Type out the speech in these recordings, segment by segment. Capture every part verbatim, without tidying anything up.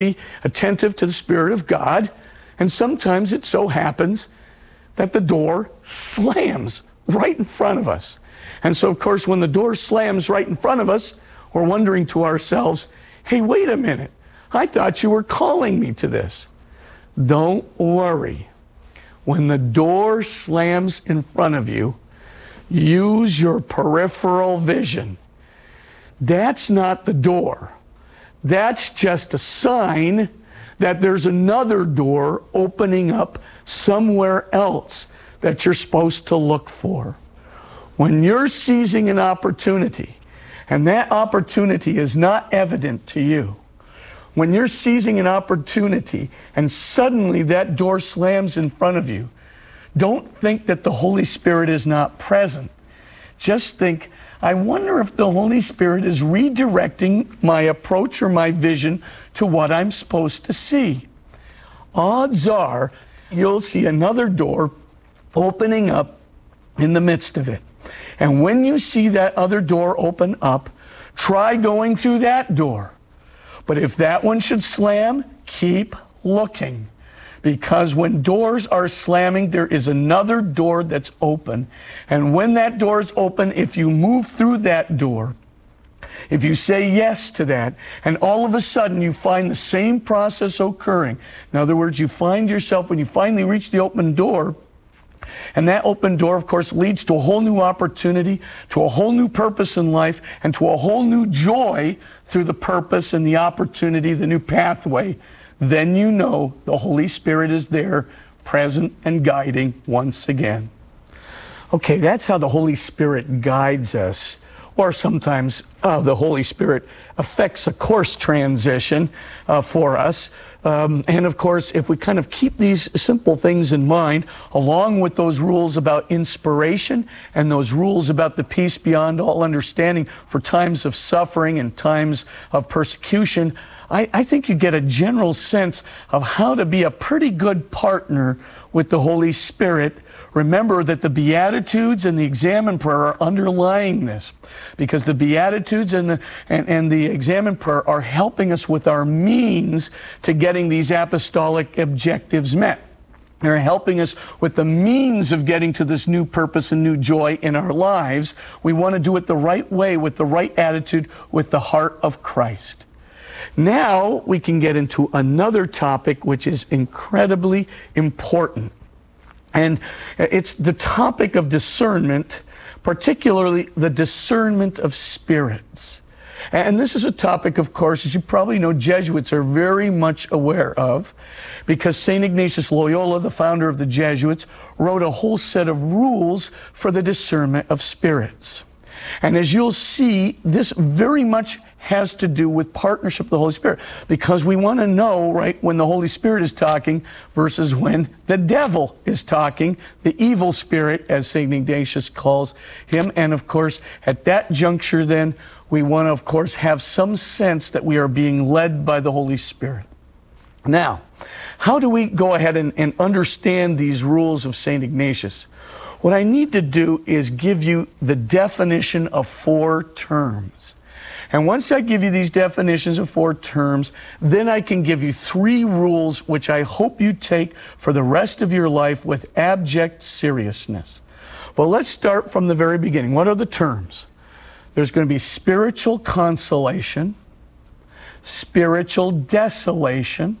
be attentive to the Spirit of God, and sometimes it so happens that the door slams right in front of us. And so, of course, when the door slams right in front of us, we're wondering to ourselves, hey, wait a minute, I thought you were calling me to this. Don't worry. When the door slams in front of you, use your peripheral vision. That's not the door. That's just a sign that there's another door opening up somewhere else that you're supposed to look for. When you're seizing an opportunity, and that opportunity is not evident to you, when you're seizing an opportunity and suddenly that door slams in front of you, don't think that the Holy Spirit is not present. Just think, I wonder if the Holy Spirit is redirecting my approach or my vision to what I'm supposed to see. Odds are you'll see another door opening up in the midst of it. And when you see that other door open up, try going through that door. But if that one should slam, keep looking. Because when doors are slamming, there is another door that's open. And when that door is open, if you move through that door, if you say yes to that, and all of a sudden you find the same process occurring. In other words, you find yourself, when you finally reach the open door, and that open door, of course, leads to a whole new opportunity, to a whole new purpose in life, and to a whole new joy through the purpose and the opportunity, the new pathway. Then you know the Holy Spirit is there, present and guiding once again. Okay, that's how the Holy Spirit guides us. Or sometimes uh, the Holy Spirit affects a course transition uh, for us. Um, and of course, if we kind of keep these simple things in mind, along with those rules about inspiration and those rules about the peace beyond all understanding for times of suffering and times of persecution, I, I think you get a general sense of how to be a pretty good partner with the Holy Spirit. Remember that the Beatitudes and the Examen Prayer are underlying this, because the Beatitudes and the, and, and the Examen Prayer are helping us with our means to getting these apostolic objectives met. They're helping us with the means of getting to this new purpose and new joy in our lives. We want to do it the right way, with the right attitude, with the heart of Christ. Now we can get into another topic which is incredibly important. And it's the topic of discernment, particularly the discernment of spirits. And this is a topic, of course, as you probably know, Jesuits are very much aware of, because Saint Ignatius Loyola, the founder of the Jesuits, wrote a whole set of rules for the discernment of spirits. And as you'll see, this very much has to do with partnership with the Holy Spirit, because we want to know, right, when the Holy Spirit is talking versus when the devil is talking, the evil spirit, as Saint Ignatius calls him. And of course, at that juncture then, we want to, of course, have some sense that we are being led by the Holy Spirit. Now, how do we go ahead and, and understand these rules of Saint Ignatius? What I need to do is give you the definition of four terms. And once I give you these definitions of four terms, then I can give you three rules which I hope you take for the rest of your life with abject seriousness. Well, let's start from the very beginning. What are the terms? There's going to be spiritual consolation, spiritual desolation,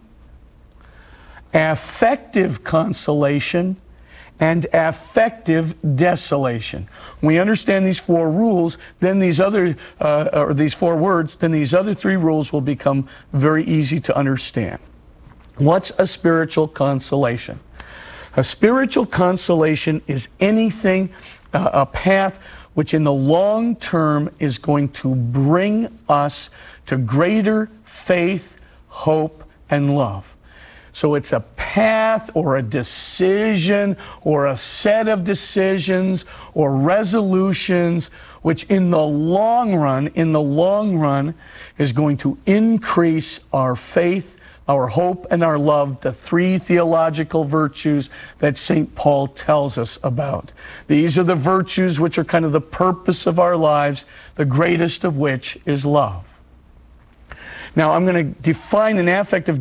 affective consolation, and affective desolation. When we understand these four rules, then these other, uh, or these four words, then these other three rules will become very easy to understand. What's a spiritual consolation? A spiritual consolation is anything, uh, a path which in the long term is going to bring us to greater faith, hope, and love. So it's a path or a decision or a set of decisions or resolutions which in the long run, in the long run, is going to increase our faith, our hope, and our love, the three theological virtues that Saint Paul tells us about. These are the virtues which are kind of the purpose of our lives, the greatest of which is love. Now, I'm going to define an affective